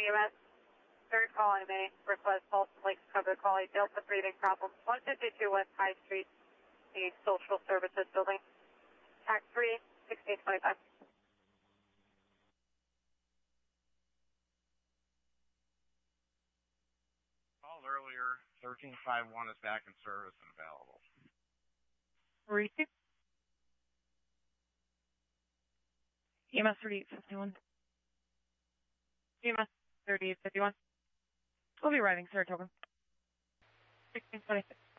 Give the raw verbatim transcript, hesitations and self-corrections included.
E M S. Third calling May. Request pulse Lakes cover calling Delta breathing problems. one fifty-two West High Street, the Social Services Building. Tac three, sixteen twenty-five. Called earlier, thirteen five one is back in service and available. Receive. E M S thirty-eight fifty-one. E M S thirty-eight fifty-one. We'll be arriving, Saratoga. sixteen twenty-six.